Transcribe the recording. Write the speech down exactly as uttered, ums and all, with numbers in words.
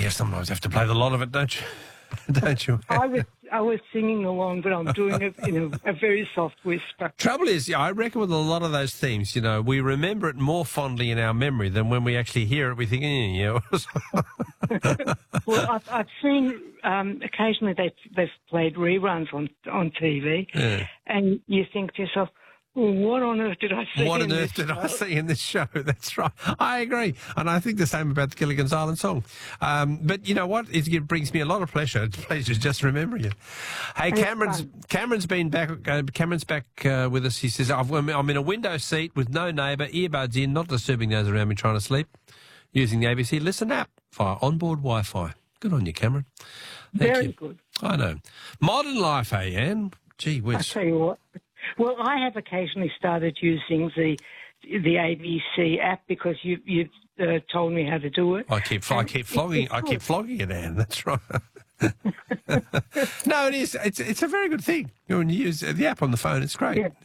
yeah, sometimes you have to play the lot of it, don't you? Don't you? I was I was singing along, but I'm doing it in a, a very soft whisper. Trouble is, yeah, I reckon with a lot of those themes, you know, we remember it more fondly in our memory than when we actually hear it. We think, eh, you know. Well, I've, I've seen um, occasionally they've, they've played reruns on on T V, Yeah. and you think to yourself, well, what on earth did I see? What in on earth this did I show? see in this show? That's right. I agree. And I think the same about the Gilligan's Island song. Um, but you know what? It, it brings me a lot of pleasure. It's pleasure just remembering it. Hey, It's Cameron's fun. Cameron's been back. Uh, Cameron's back uh, with us. He says, I've, I'm in a window seat with no neighbour, earbuds in, not disturbing those around me trying to sleep, using the A B C Listen app via onboard Wi-Fi. Good on you, Cameron. Thank Very you. good. I know. Modern life, eh, Anne? Gee I whiz. tell you what. Well, I have occasionally started using the the A B C app because you you uh, told me how to do it. I keep, I And keep it- flogging, it's I keep good. flogging it, Anne. That's right. No, it is. It's it's a very good thing. You know, when you use the app on the phone, it's great. Yeah.